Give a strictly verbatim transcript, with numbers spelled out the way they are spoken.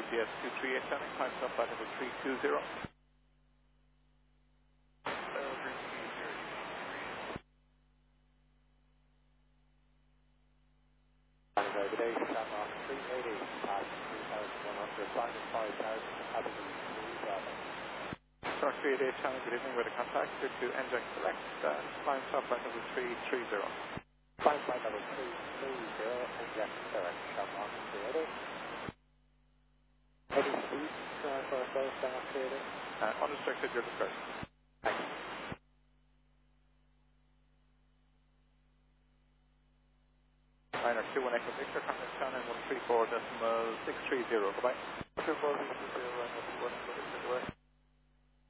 U P S two three eight turning, climb top flight level three two zero. Good day, Shamrock three eighty, past three thousand one hundred, climbing five thousand, Avenue three seven. Shark three eight eight, channel, good evening, with a contact, clear to N J Select, and climb top flight level three three zero. Climb flight level three three zero, N J Select, Shamrock three eighty. Any speed uh, for ourselves, Shamrock three eighty? Uh, unrestricted, your discretion. Thanks. Liner two one Echo Victor, contact channel one three four decimal six three zero, goodbye. two four zero, one one one,